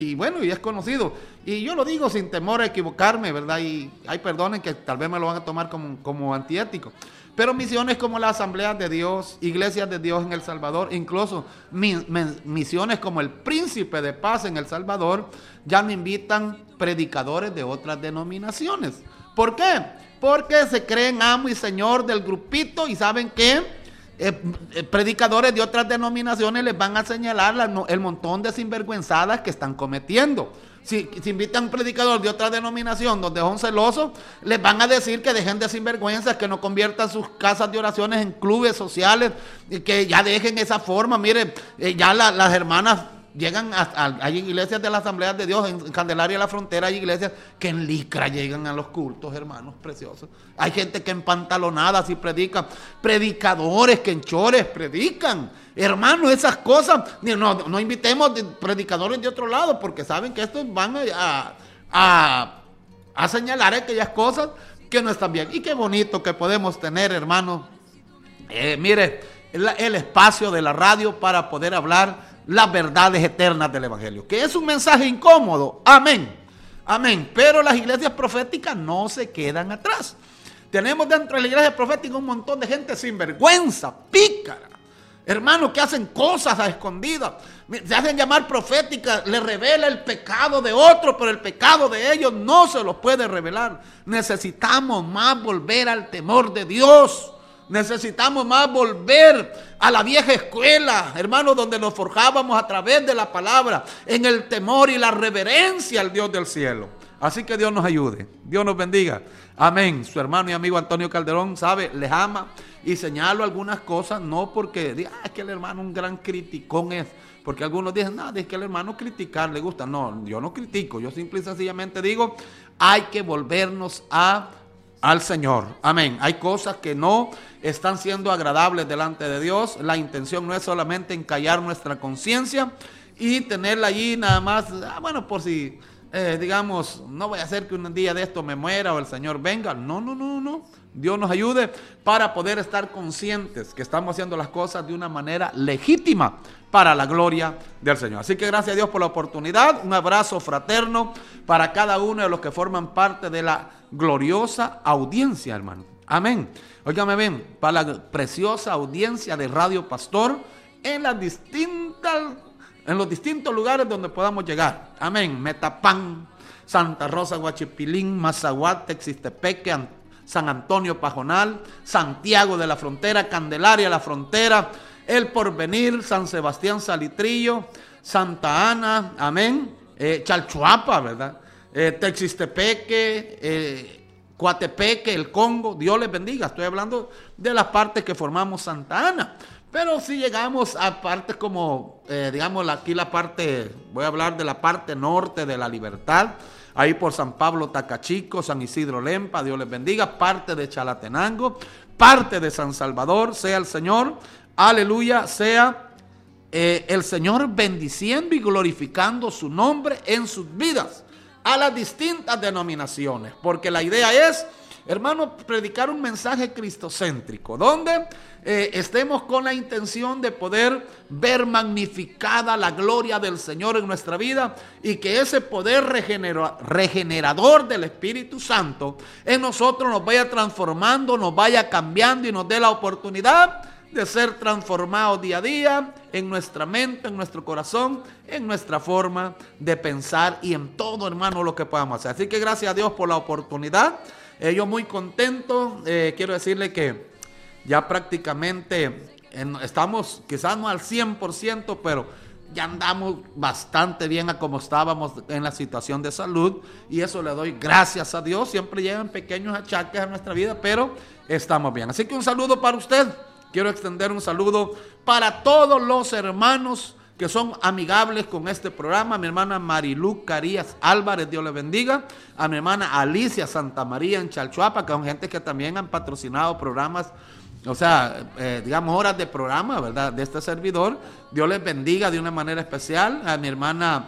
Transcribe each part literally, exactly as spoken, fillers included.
y bueno, y es conocido. Y yo lo digo sin temor a equivocarme, ¿verdad? Y hay perdonen que tal vez me lo van a tomar como, como antiético. Pero misiones como la Asamblea de Dios, Iglesias de Dios en El Salvador, incluso mi, mi, misiones como el Príncipe de Paz en El Salvador, ya me invitan predicadores de otras denominaciones. ¿Por qué? Porque se creen amo y señor del grupito y saben que Eh, eh, predicadores de otras denominaciones les van a señalar la, no, el montón de sinvergüenzadas que están cometiendo. Si, si invitan a un predicador de otra denominación donde son celosos, les van a decir que dejen de sinvergüenzas, que no conviertan sus casas de oraciones en clubes sociales, y que ya dejen esa forma. Mire, eh, ya la, las hermanas llegan a, a, hay iglesias de la Asamblea de Dios, en Candelaria la Frontera hay iglesias que en licra llegan a los cultos, hermanos preciosos. Hay gente que en pantalonadas y predican, predicadores que en chores predican. Hermanos, esas cosas, no, no invitemos predicadores de otro lado, porque saben que estos van a, a, a señalar aquellas cosas que no están bien. Y qué bonito que podemos tener, hermanos, eh, mire, el, el espacio de la radio para poder hablar las verdades eternas del Evangelio, que es un mensaje incómodo, amén, amén, pero las iglesias proféticas no se quedan atrás. Tenemos dentro de la iglesia profética un montón de gente sin vergüenza, pícara, hermanos, que hacen cosas a escondidas, se hacen llamar proféticas, le revela el pecado de otro, pero el pecado de ellos no se los puede revelar. Necesitamos más volver al temor de Dios. Necesitamos más volver a la vieja escuela, hermanos, donde nos forjábamos a través de la palabra, en el temor y la reverencia al Dios del cielo. Así que Dios nos ayude, Dios nos bendiga. Amén. Su hermano y amigo Antonio Calderón, sabe, les ama y señalo algunas cosas, no porque diga, ah, es que el hermano un gran criticón es, porque algunos dicen, no, es que el hermano criticar le gusta. No, yo no critico, yo simple y sencillamente digo, hay que volvernos a al Señor, amén. Hay cosas que no están siendo agradables delante de Dios. La intención no es solamente encallar nuestra conciencia y tenerla allí nada más, ah, bueno, por si, eh, digamos, no voy a hacer que un día de esto me muera o el Señor venga. No, no, no, no. Dios nos ayude para poder estar conscientes que estamos haciendo las cosas de una manera legítima para la gloria del Señor. Así que gracias a Dios por la oportunidad. Un abrazo fraterno para cada uno de los que forman parte de la gloriosa audiencia, hermano. Amén. Óigame bien, para la preciosa audiencia de Radio Pastor en las distintas, en los distintos lugares donde podamos llegar. Amén. Metapán, Santa Rosa, Huachipilín, Mazahuate, Texixtepeque, San Antonio Pajonal, Santiago de la Frontera, Candelaria la Frontera, El Porvenir, San Sebastián Salitrillo, Santa Ana, amén, eh, Chalchuapa, ¿verdad? Eh, Texixtepeque, eh, Coatepeque, el Congo, Dios les bendiga. Estoy hablando de las partes que formamos Santa Ana. Pero si llegamos a partes como, eh, digamos, aquí la parte, voy a hablar de la parte norte de La Libertad, ahí por San Pablo Tacachico, San Isidro Lempa, Dios les bendiga, parte de Chalatenango, parte de San Salvador, sea el Señor, aleluya, sea eh, el Señor bendiciendo y glorificando su nombre en sus vidas, a las distintas denominaciones, porque la idea es, hermano, predicar un mensaje cristocéntrico, donde eh, estemos con la intención de poder ver magnificada la gloria del Señor en nuestra vida y que ese poder regenera, regenerador del Espíritu Santo en nosotros nos vaya transformando, nos vaya cambiando y nos dé la oportunidad de ser transformados día a día en nuestra mente, en nuestro corazón, en nuestra forma de pensar y en todo, hermano, lo que podamos hacer. Así que gracias a Dios por la oportunidad. Eh, yo muy contento, eh, quiero decirle que ya prácticamente en, estamos quizás no al cien por ciento, pero ya andamos bastante bien a como estábamos en la situación de salud y eso le doy gracias a Dios. Siempre llegan pequeños achaques a nuestra vida, pero estamos bien. Así que un saludo para usted. Quiero extender un saludo para todos los hermanos que son amigables con este programa. A mi hermana Marilú Carías Álvarez, Dios le bendiga. A mi hermana Alicia Santa María en Chalchuapa, que son gente que también han patrocinado programas, o sea, eh, digamos horas de programa, ¿verdad? De este servidor. Dios les bendiga de una manera especial. A mi hermana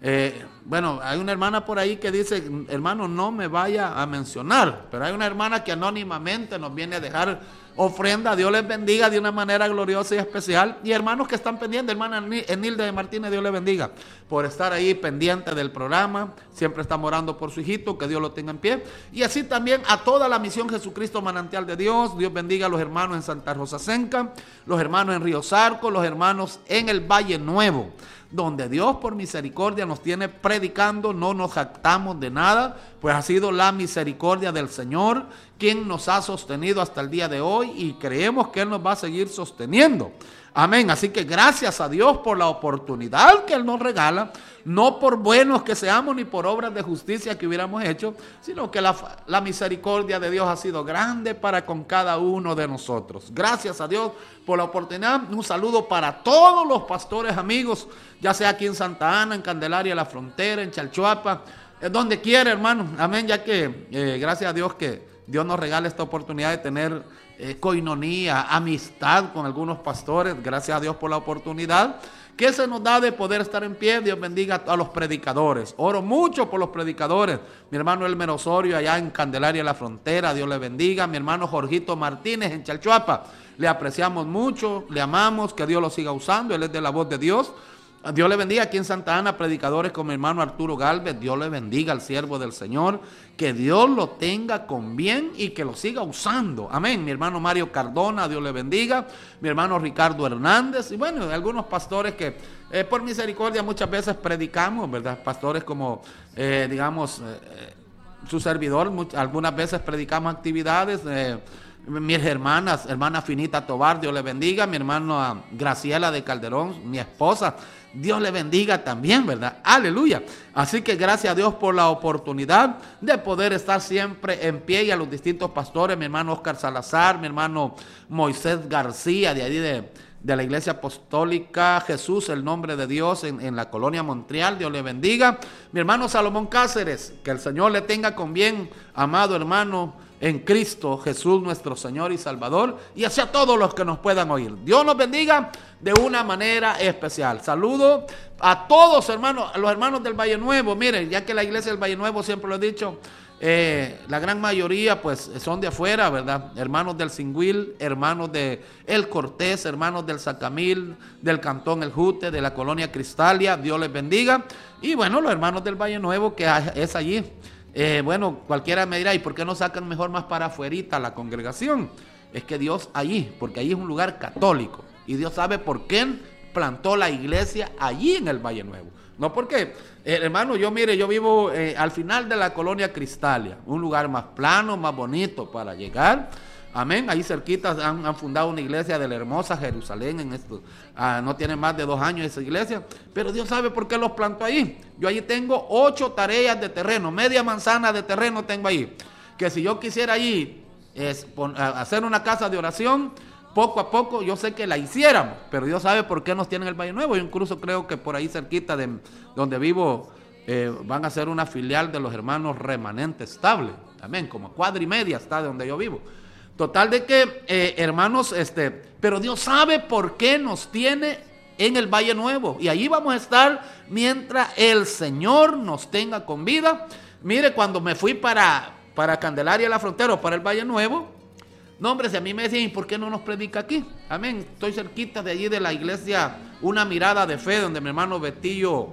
Eh, bueno, hay una hermana por ahí que dice, hermano, no me vaya a mencionar, pero hay una hermana que anónimamente nos viene a dejar ofrenda. Dios les bendiga de una manera gloriosa y especial. Y hermanos que están pendientes, hermana Enilde de Martínez, Dios les bendiga por estar ahí pendiente del programa. Siempre estamos orando por su hijito, que Dios lo tenga en pie. Y así también a toda la misión Jesucristo Manantial de Dios. Dios bendiga a los hermanos en Santa Rosa Senca, los hermanos en Río Sarco, los hermanos en el Valle Nuevo, donde Dios por misericordia nos tiene predicando. No nos jactamos de nada, pues ha sido la misericordia del Señor quien nos ha sostenido hasta el día de hoy, y creemos que Él nos va a seguir sosteniendo. Amén. Así que gracias a Dios por la oportunidad que Él nos regala, no por buenos que seamos ni por obras de justicia que hubiéramos hecho, sino que la, la misericordia de Dios ha sido grande para con cada uno de nosotros. Gracias a Dios por la oportunidad. Un saludo para todos los pastores amigos, ya sea aquí en Santa Ana, en Candelaria, La Frontera, en Chalchuapa, donde quiera, hermano. Amén. Ya que eh, gracias a Dios que Dios nos regala esta oportunidad de tener eh, coinonía, amistad con algunos pastores. Gracias a Dios por la oportunidad que se nos da de poder estar en pie. Dios bendiga a los predicadores. Oro mucho por los predicadores. Mi hermano Elmer Osorio allá en Candelaria, La Frontera, Dios le bendiga. Mi hermano Jorgito Martínez en Chalchuapa, le apreciamos mucho, le amamos, que Dios lo siga usando. Él es de la voz de Dios. Dios le bendiga aquí en Santa Ana, predicadores como mi hermano Arturo Galvez. Dios le bendiga al siervo del Señor, que Dios lo tenga con bien y que lo siga usando. Amén. Mi hermano Mario Cardona, Dios le bendiga. Mi hermano Ricardo Hernández. Y bueno, algunos pastores que eh, por misericordia muchas veces predicamos, ¿verdad? Pastores como, eh, digamos, eh, su servidor, muchas, algunas veces predicamos actividades. Eh, mis hermanas, hermana Finita Tobar, Dios le bendiga. Mi hermana Graciela de Calderón, mi esposa, Dios le bendiga también, ¿verdad? Aleluya. Así que gracias a Dios por la oportunidad de poder estar siempre en pie, y a los distintos pastores, mi hermano Oscar Salazar, mi hermano Moisés García, de ahí de, de la Iglesia Apostólica Jesús, el nombre de Dios, en, en la colonia Montreal, Dios le bendiga. Mi hermano Salomón Cáceres, que el Señor le tenga con bien, amado hermano en Cristo Jesús nuestro Señor y Salvador, y hacia todos los que nos puedan oír. Dios nos bendiga de una manera especial. Saludo a todos, hermanos, a los hermanos del Valle Nuevo. Miren, ya que la iglesia del Valle Nuevo, siempre lo he dicho, eh, la gran mayoría pues son de afuera, ¿verdad? Hermanos del Singüil, hermanos de El Cortés, hermanos del Sacamil, del Cantón El Jute, de la colonia Cristalia. Dios les bendiga. Y bueno, los hermanos del Valle Nuevo, que es allí. Eh, bueno, cualquiera me dirá, ¿y por qué no sacan mejor más para afuerita la congregación? Es que Dios allí, porque allí es un lugar católico, y Dios sabe por qué plantó la iglesia allí en el Valle Nuevo. No porque, eh, hermano, yo mire, yo vivo eh, al final de la colonia Cristalia, un lugar más plano, más bonito para llegar. Amén. Ahí cerquita han, han fundado una iglesia de la hermosa Jerusalén. En esto, ah, no tiene más de dos años esa iglesia, pero Dios sabe por qué los plantó ahí. Yo allí tengo ocho tareas de terreno, media manzana de terreno tengo ahí. Que si yo quisiera allí es, pon, hacer una casa de oración, poco a poco yo sé que la hiciéramos, pero Dios sabe por qué nos tienen el Valle Nuevo. Yo incluso creo que por ahí cerquita de donde vivo eh, van a ser una filial de los hermanos Remanente Estable. Amén. Como a cuadra y media está de donde yo vivo. Total de que, eh, hermanos, este, pero Dios sabe por qué nos tiene en el Valle Nuevo. Y allí vamos a estar mientras el Señor nos tenga con vida. Mire, cuando me fui para, para Candelaria, La Frontera, o para el Valle Nuevo, no, hombre, si a mí me decían, ¿y por qué no nos predica aquí? Amén. Estoy cerquita de allí de la iglesia Una Mirada de Fe, donde mi hermano Betillo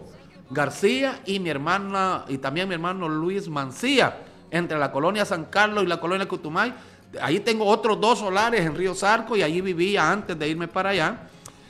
García y mi hermana, y también mi hermano Luis Mancía, entre la colonia San Carlos y la colonia Cutumay. Ahí tengo otros dos solares en Río Sarco, y allí vivía antes de irme para allá.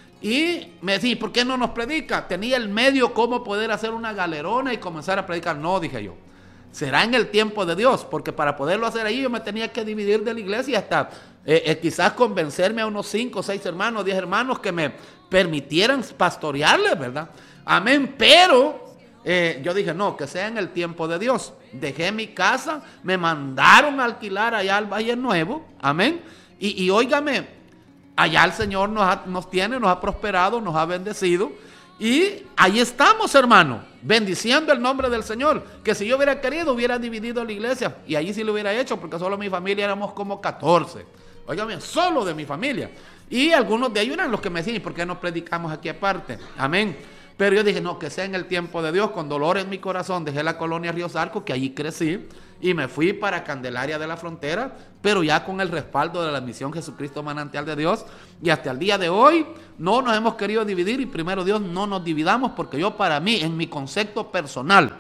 Y me decía, ¿por qué no nos predica? Tenía el medio cómo poder hacer una galerona y comenzar a predicar. No, dije yo, será en el tiempo de Dios, porque para poderlo hacer ahí yo me tenía que dividir de la iglesia hasta eh, eh, quizás convencerme a unos cinco, seis hermanos, diez hermanos que me permitieran pastorearles, ¿verdad? Amén. Pero eh, yo dije, no, que sea en el tiempo de Dios. Dejé mi casa, me mandaron a alquilar allá al Valle Nuevo, amén, y, y óigame, allá el Señor nos, ha, nos tiene, nos ha prosperado, nos ha bendecido, y ahí estamos, hermano, bendiciendo el nombre del Señor, que si yo hubiera querido, hubiera dividido la iglesia, y allí sí lo hubiera hecho, porque solo mi familia éramos como catorce, óigame, solo de mi familia, y algunos de ellos eran los que me decían, ¿por qué no predicamos aquí aparte? Amén. Pero yo dije, no, que sea en el tiempo de Dios. Con dolor en mi corazón dejé la colonia Ríos Arcos, que allí crecí, y me fui para Candelaria de la Frontera, pero ya con el respaldo de la misión Jesucristo Manantial de Dios. Y hasta el día de hoy no nos hemos querido dividir, y primero Dios, no nos dividamos, porque yo, para mí, en mi concepto personal,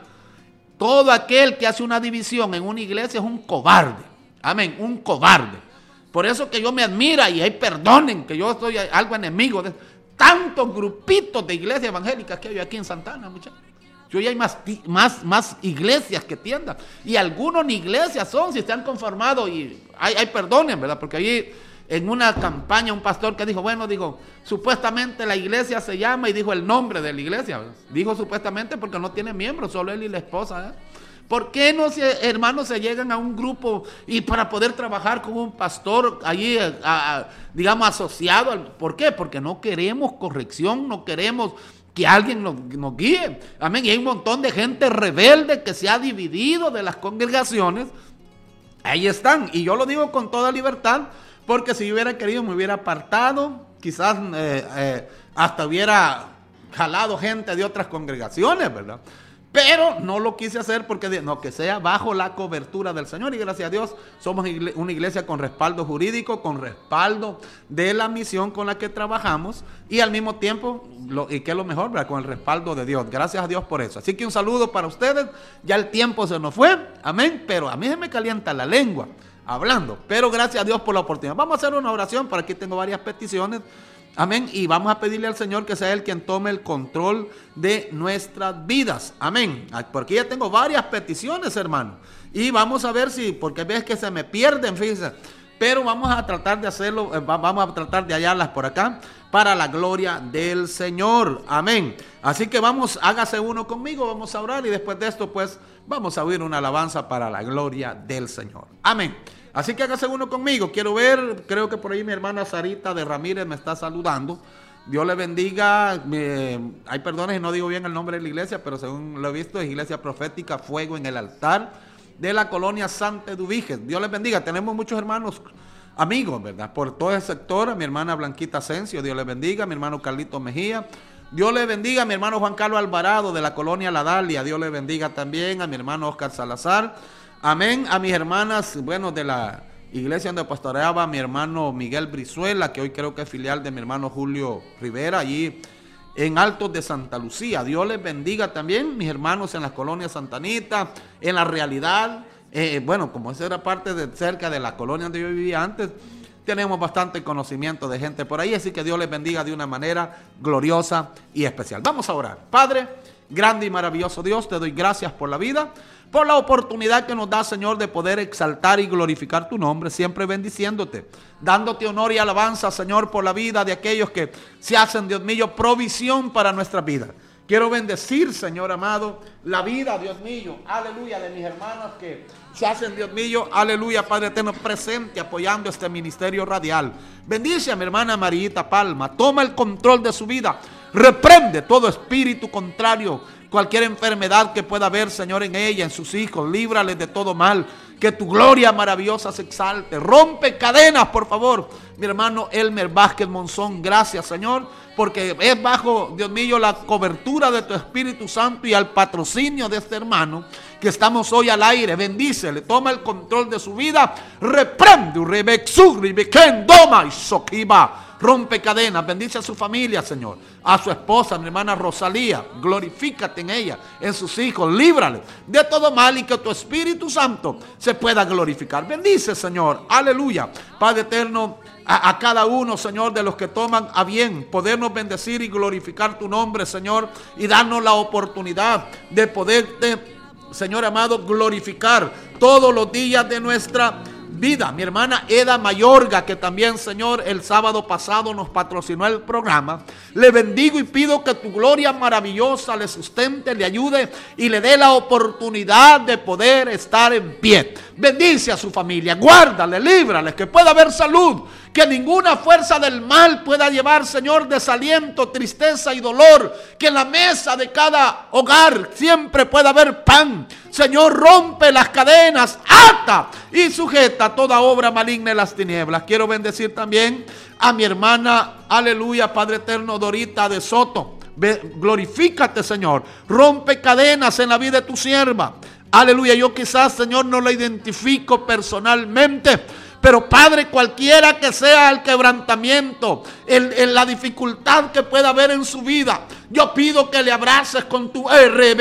todo aquel que hace una división en una iglesia es un cobarde. Amén, un cobarde. Por eso que yo me admira, y ahí perdonen que yo soy algo enemigo de tantos grupitos de iglesias evangélicas que hay aquí en Santana, muchachos. Yo ya hay más, más, más iglesias que tiendas, y algunos ni iglesias son, si se han conformado, y hay, hay perdonen, ¿verdad? Porque allí en una campaña un pastor que dijo, bueno, dijo, supuestamente la iglesia se llama, y dijo el nombre de la iglesia, ¿verdad? Dijo supuestamente porque no tiene miembros, solo él y la esposa, ¿eh? ¿Por qué no, se, hermanos, se llegan a un grupo y para poder trabajar con un pastor allí, a, a, digamos, asociado? Al, ¿por qué? Porque no queremos corrección, no queremos que alguien nos, nos guíe. Amén. Y hay un montón de gente rebelde que se ha dividido de las congregaciones. Ahí están. Y yo lo digo con toda libertad, porque si yo hubiera querido me hubiera apartado, quizás eh, eh, hasta hubiera jalado gente de otras congregaciones, ¿verdad? Pero no lo quise hacer porque no, que sea bajo la cobertura del Señor, y gracias a Dios somos una iglesia con respaldo jurídico, con respaldo de la misión con la que trabajamos, y al mismo tiempo, lo, y que es lo mejor, ¿verdad?, con el respaldo de Dios. Gracias a Dios por eso. Así que un saludo para ustedes. Ya el tiempo se nos fue, amén, pero a mí se me calienta la lengua hablando, pero gracias a Dios por la oportunidad. Vamos a hacer una oración, por aquí tengo varias peticiones. Amén, y vamos a pedirle al Señor que sea Él quien tome el control de nuestras vidas. Amén. Porque ya tengo varias peticiones, hermano. Y vamos a ver si, porque ves que se me pierden, fíjense. Pero vamos a tratar de hacerlo, vamos a tratar de hallarlas por acá, para la gloria del Señor. Amén. Así que vamos, hágase uno conmigo, vamos a orar, y después de esto, pues, vamos a oír una alabanza para la gloria del Señor. Amén. Así que hágase uno conmigo. Quiero ver, creo que por ahí mi hermana Sarita de Ramírez me está saludando. Dios le bendiga. Eh, hay perdones y no digo bien el nombre de la iglesia, pero según lo he visto es Iglesia Profética Fuego en el Altar de la colonia Santa Eduviges. Dios les bendiga. Tenemos muchos hermanos amigos, ¿verdad?, por todo el sector. A mi hermana Blanquita Asensio, Dios les bendiga. A mi hermano Carlito Mejía, Dios le bendiga. A mi hermano Juan Carlos Alvarado de la colonia La Dalia, Dios le bendiga también. A mi hermano Oscar Salazar. Amén. A mis hermanas, bueno, de la iglesia donde pastoreaba mi hermano Miguel Brizuela, que hoy creo que es filial de mi hermano Julio Rivera, allí en Altos de Santa Lucía. Dios les bendiga también. Mis hermanos en las colonias Santanita, en La Realidad. Eh, bueno, como esa era parte de cerca de la colonia donde yo vivía antes, tenemos bastante conocimiento de gente por ahí. Así que Dios les bendiga de una manera gloriosa y especial. Vamos a orar. Padre, grande y maravilloso Dios, te doy gracias por la vida, por la oportunidad que nos da, Señor, de poder exaltar y glorificar tu nombre, siempre bendiciéndote, dándote honor y alabanza, Señor, por la vida de aquellos que se hacen, Dios mío, provisión para nuestra vida. Quiero bendecir, Señor amado, la vida, Dios mío, aleluya, de mis hermanas que se hacen, Dios mío, aleluya, Padre eterno, presente apoyando este ministerio radial. Bendice a mi hermana Marita Palma, toma el control de su vida, reprende todo espíritu contrario, cualquier enfermedad que pueda haber, Señor, en ella, en sus hijos, líbrales de todo mal, que tu gloria maravillosa se exalte, rompe cadenas, por favor, mi hermano Elmer Vázquez Monzón, gracias, Señor, porque es bajo, Dios mío, la cobertura de tu Espíritu Santo y al patrocinio de este hermano que estamos hoy al aire. Bendícele, toma el control de su vida, reprende, rompe cadenas, bendice a su familia, Señor, a su esposa, mi hermana Rosalía, glorifícate en ella, en sus hijos, líbrale de todo mal y que tu Espíritu Santo se pueda glorificar. Bendice, Señor, aleluya, Padre eterno, a, a cada uno, Señor, de los que toman a bien podernos bendecir y glorificar tu nombre, Señor, y darnos la oportunidad de poderte, Señor amado, glorificar todos los días de nuestra vida. Mi hermana Eda Mayorga, que también, Señor, el sábado pasado nos patrocinó el programa, le bendigo y pido que tu gloria maravillosa le sustente, le ayude y le dé la oportunidad de poder estar en pie. Bendice a su familia, guárdale, líbrale, que pueda haber salud, que ninguna fuerza del mal pueda llevar, Señor, desaliento, tristeza y dolor, que en la mesa de cada hogar siempre pueda haber pan. Señor, rompe las cadenas, ata y sujeta toda obra maligna en las tinieblas. Quiero bendecir también a mi hermana, aleluya, Padre eterno, Dorita de Soto. Ve, glorifícate, Señor. Rompe cadenas en la vida de tu sierva. Aleluya. Yo quizás, Señor, no la identifico personalmente, pero Padre, cualquiera que sea el quebrantamiento, el, el, la dificultad que pueda haber en su vida, yo pido que le abraces con tu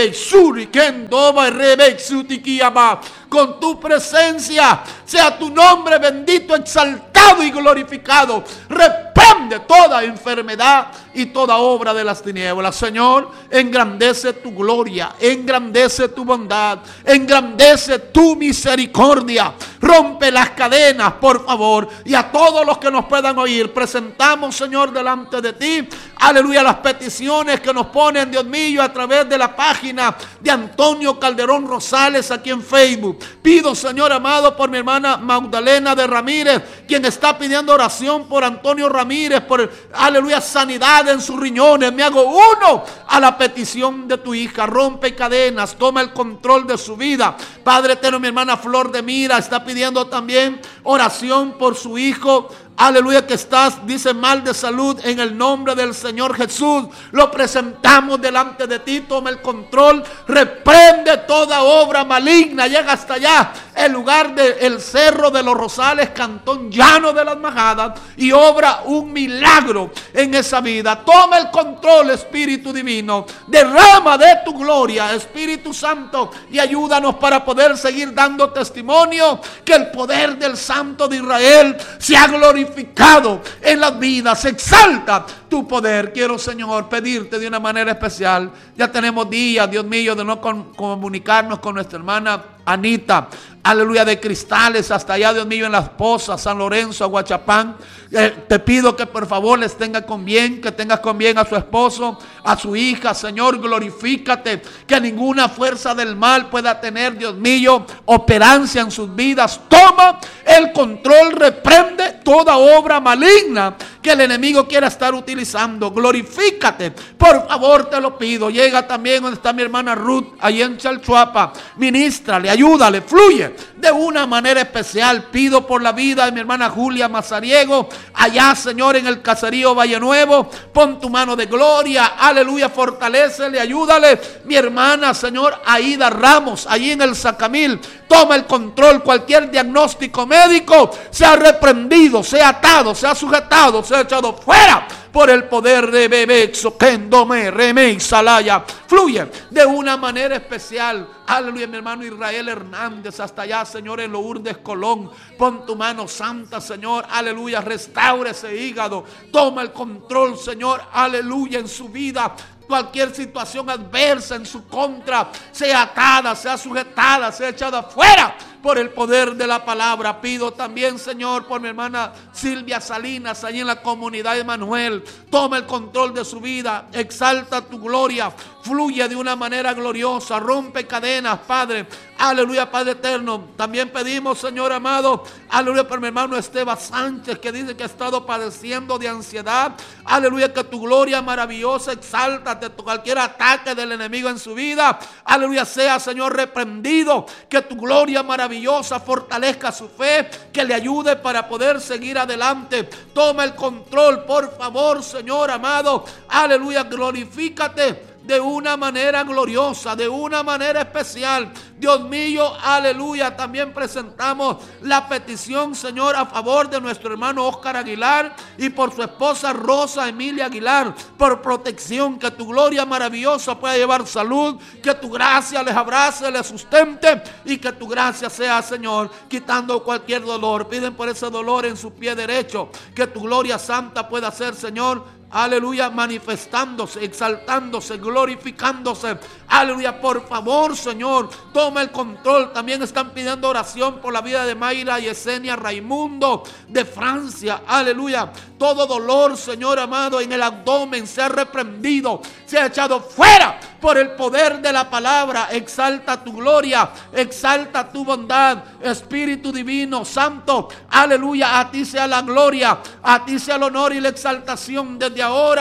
con tu presencia. Sea tu nombre bendito, exaltado y glorificado. Reprende toda enfermedad y toda obra de las tinieblas. Señor, engrandece tu gloria, engrandece tu bondad, engrandece tu misericordia. Rompe las cadenas, por favor. Y a todos los que nos puedan oír, presentamos, Señor, delante de ti, aleluya, las peticiones que nos ponen, Dios mío, a través de la página de Antonio Calderón Rosales aquí en Facebook. Pido, Señor amado, por mi hermana Magdalena de Ramírez, quien está pidiendo oración por Antonio Ramírez, por, aleluya, sanidad en sus riñones. Me hago uno a la petición de tu hija. Rompe cadenas, toma el control de su vida. Padre eterno, mi hermana Flor de Mira está pidiendo también oración por su hijo, aleluya, que estás, dice, mal de salud. En el nombre del Señor Jesús, lo presentamos delante de ti. Toma el control, reprende toda obra maligna. Llega hasta allá, el lugar del Cerro de los Rosales, Cantón Llano de las Majadas, y obra un milagro en esa vida. Toma el control, Espíritu Divino. Derrama de tu gloria, Espíritu Santo, y ayúdanos para poder seguir dando testimonio que el poder del Santo de Israel se ha glorificado en las vidas. Exalta tu poder. Quiero, Señor, pedirte de una manera especial. Ya tenemos días, Dios mío, de no con, comunicarnos con nuestra hermana Anita, aleluya, de Cristales, hasta allá, Dios mío, en Las Pozas, San Lorenzo, Aguachapán. Eh, te pido que por favor les tenga con bien, que tengas con bien a su esposo, a su hija. Señor, glorifícate, que ninguna fuerza del mal pueda tener, Dios mío, operancia en sus vidas. Toma el control, reprende toda obra maligna que el enemigo quiera estar utilizando. Glorifícate, por favor, te lo pido. Llega también donde está mi hermana Ruth, ahí en Chalchuapa. Ministrale, ayúdale, fluye de una manera especial. Pido por la vida de mi hermana Julia Mazariego, allá, Señor, en el caserío Valle Nuevo. Pon tu mano de gloria, aleluya, fortalécele, ayúdale. Mi hermana, Señor, Aida Ramos, allí en el Sacamil. Toma el control. Cualquier diagnóstico médico sea reprendido, sea atado, sea sujetado, sea echado fuera por el poder de Bebexo, Kendome, Remey, Salaya. Fluye de una manera especial. Aleluya, mi hermano Israel Hernández, hasta allá, Señor, en Lourdes Colón. Pon tu mano santa, Señor, aleluya, restaura ese hígado. Toma el control, Señor, aleluya, en su vida. Cualquier situación adversa en su contra sea atada, sea sujetada, sea echada fuera por el poder de la palabra. Pido también, Señor, por mi hermana Silvia Salinas, allí en la comunidad de Manuel. Toma el control de su vida, exalta tu gloria, fluye de una manera gloriosa, rompe cadenas, Padre. Aleluya, Padre eterno. También pedimos, Señor amado, aleluya, por mi hermano Esteban Sánchez, que dice que ha estado padeciendo de ansiedad. Aleluya, que tu gloria maravillosa exalta de cualquier ataque del enemigo en su vida. Aleluya, sea, Señor, reprendido. Que tu gloria maravillosa fortalezca su fe, que le ayude para poder seguir adelante. Toma el control, por favor, Señor amado. Aleluya, glorifícate de una manera gloriosa, de una manera especial. Dios mío, aleluya. También presentamos la petición, Señor, a favor de nuestro hermano Oscar Aguilar y por su esposa Rosa Emilia Aguilar, por protección. Que tu gloria maravillosa pueda llevar salud, que tu gracia les abrace, les sustente, y que tu gracia sea, Señor, quitando cualquier dolor. Piden por ese dolor en su pie derecho, que tu gloria santa pueda ser, Señor, aleluya, manifestándose, exaltándose, glorificándose. Aleluya, por favor, Señor, toma el control. También están pidiendo oración por la vida de Mayra y Yesenia Raimundo de Francia. Aleluya, todo dolor, Señor amado, en el abdomen sea reprendido, sea echado fuera por el poder de la palabra. Exalta tu gloria, exalta tu bondad, Espíritu Divino, Santo. Aleluya, a ti sea la gloria, a ti sea el honor y la exaltación desde ahora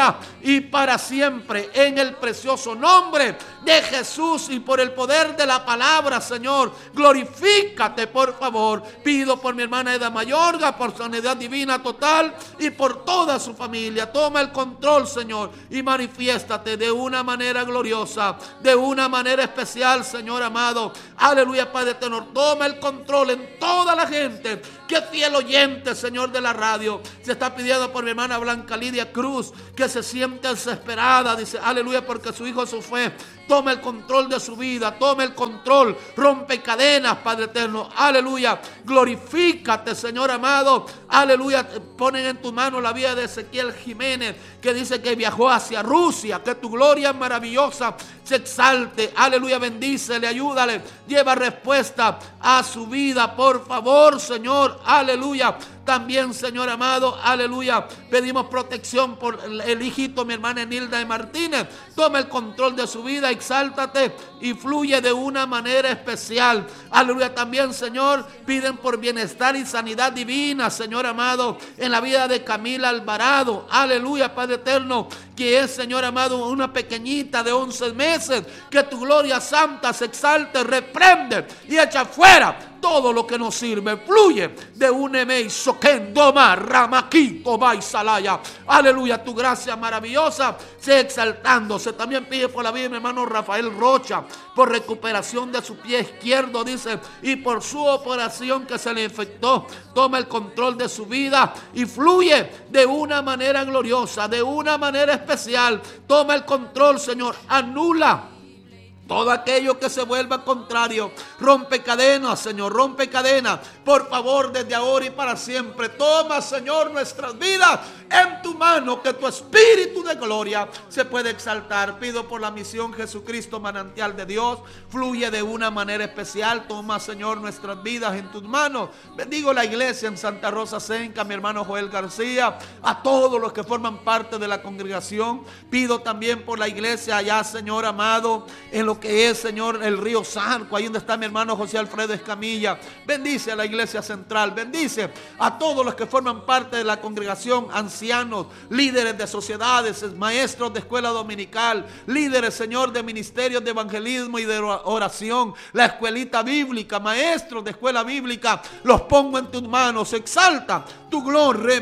y para siempre, en el precioso nombre de Jesús y por el poder de la palabra, Señor. Glorifícate, por favor. Pido por mi hermana Eda Mayorga, por sanidad divina total y por toda su familia. Toma el control, Señor, y manifiéstate de una manera gloriosa, de una manera especial, Señor amado. Aleluya, Padre eterno. Toma el control en toda la gente que fiel oyente, Señor, de la radio. Se está pidiendo por mi hermana Blanca Lidia Cruz, que se siente desesperada, dice, aleluya, porque su hijo se fue. Toma el control de su vida, toma el control, rompe cadenas, Padre eterno, aleluya. Glorifícate, Señor amado, aleluya. Ponen en tu mano la vida de Ezequiel Jiménez, que dice que viajó hacia Rusia. Que tu gloria maravillosa se exalte, aleluya. Bendícele, ayúdale, lleva respuesta a su vida, por favor, Señor, aleluya. También, Señor amado, aleluya, pedimos protección por el hijito, mi hermana Nilda de Martínez. Toma el control de su vida, exáltate y fluye de una manera especial. Aleluya. También, Señor, piden por bienestar y sanidad divina, Señor amado, en la vida de Camila Alvarado. Aleluya, Padre eterno, que es, Señor amado, una pequeñita de once meses. Que tu gloria santa se exalte, reprende y echa fuera todo lo que nos sirve. Fluye de un emei soquendoma ramaquito baisalaya. Aleluya, tu gracia maravillosa sea exaltándose. También pide por la vida de mi hermano Rafael Rocha, por recuperación de su pie izquierdo, dice, y por su operación que se le infectó. Toma el control de su vida y fluye de una manera gloriosa, de una manera especial. Toma el control, Señor. Anula todo aquello que se vuelva contrario. Rompe cadenas, Señor, rompe cadenas. Por favor, desde ahora y para siempre. Toma, Señor, nuestras vidas en tu mano, que tu Espíritu de gloria se puede exaltar. Pido por la misión Jesucristo, manantial de Dios. Fluye de una manera especial. Toma, Señor, nuestras vidas en tus manos. Bendigo la iglesia en Santa Rosa Senca, mi hermano Joel García, a todos los que forman parte de la congregación. Pido también por la iglesia allá, Señor amado, en lo que es, Señor, el río Sanco, ahí donde está mi hermano José Alfredo Escamilla. Bendice a la iglesia central, bendice a todos los que forman parte de la congregación, ancianos, líderes de sociedades, maestros de escuela dominical, líderes, Señor, de ministerios de evangelismo y de oración, la escuelita bíblica, maestros de escuela bíblica. Los pongo en tus manos. Exalta tu gloria,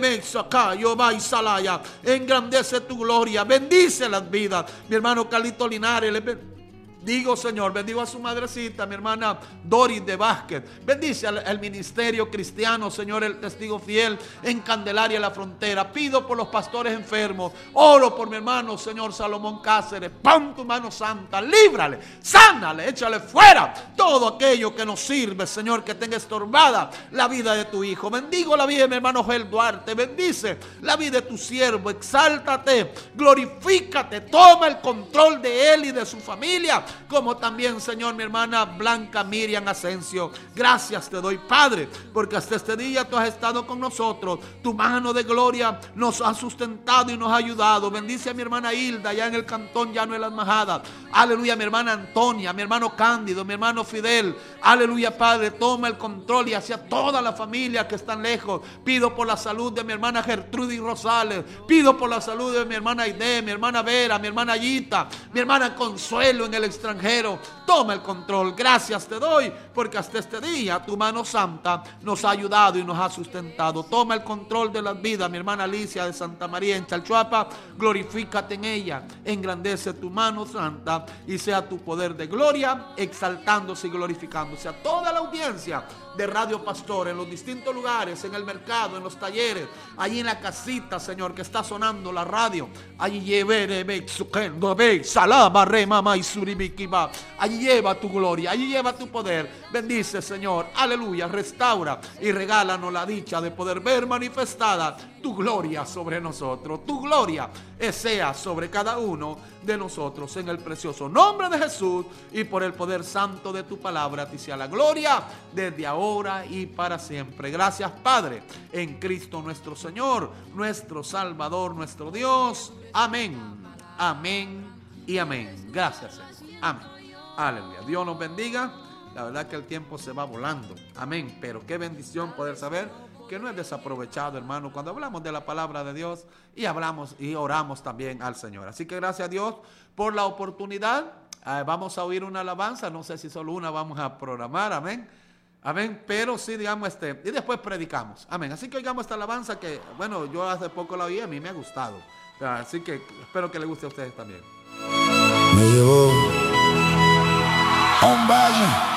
engrandece tu gloria, bendice las vidas. Mi hermano Carlito Linares, le digo, Señor, bendigo a su madrecita, mi hermana Doris de Vázquez. Bendice al, al ministerio cristiano, Señor, el testigo fiel en Candelaria, la Frontera. Pido por los pastores enfermos. Oro por mi hermano, Señor, Salomón Cáceres. Pon tu mano santa, líbrale, sánale, échale fuera todo aquello que nos sirve, Señor, que tenga estorbada la vida de tu hijo. Bendigo la vida de mi hermano Joel Duarte. Bendice la vida de tu siervo. Exáltate, glorifícate, toma el control de él y de su familia. Como también, Señor, mi hermana Blanca Miriam Asensio. Gracias te doy, Padre, porque hasta este día tú has estado con nosotros. Tu mano de gloria nos ha sustentado y nos ha ayudado. Bendice a mi hermana Hilda allá en el cantón Llano de las Majadas. Aleluya, mi hermana Antonia, mi hermano Cándido, mi hermano Fidel. Aleluya, Padre, toma el control y hacia toda la familia que están lejos. Pido por la salud de mi hermana Gertrudis Rosales. Pido por la salud de mi hermana Aide, mi hermana Vera, mi hermana Yita, mi hermana Consuelo en el extranjero. Toma el control. Gracias te doy, porque hasta este día tu mano santa nos ha ayudado y nos ha sustentado. Toma el control de las vidas, mi hermana Alicia de Santa María en Chalchuapa. Glorifícate en ella, engrandece tu mano santa y sea tu poder de gloria exaltándose y glorificándose. A toda la audiencia de Radio Pastor en los distintos lugares, en el mercado, en los talleres, allí en la casita, Señor, que está sonando la radio. Allí lleve salama re mamá y suribikiba. Allí lleva tu gloria, allí lleva tu poder. Bendice, Señor, aleluya, restaura y regálanos la dicha de poder ver manifestada tu gloria sobre nosotros. Tu gloria sea sobre cada uno de nosotros, en el precioso nombre de Jesús y por el poder santo de tu palabra. A ti sea la gloria desde ahora y para siempre. Gracias, Padre, en Cristo nuestro Señor, nuestro Salvador, nuestro Dios. Amén, amén y amén. Gracias, Señor. Amén. Aleluya. Dios nos bendiga. La verdad que el tiempo se va volando. Amén. Pero qué bendición poder saber que no es desaprovechado, hermano, cuando hablamos de la palabra de Dios y hablamos y oramos también al Señor. Así que gracias a Dios por la oportunidad. Eh, vamos a oír una alabanza, no sé si solo una vamos a programar, amén. Amén, pero sí, digamos, este, y después predicamos. Amén. Así que oigamos esta alabanza que, bueno, yo hace poco la oí, a mí me ha gustado. Así que espero que le guste a ustedes también. Me llevó a un valle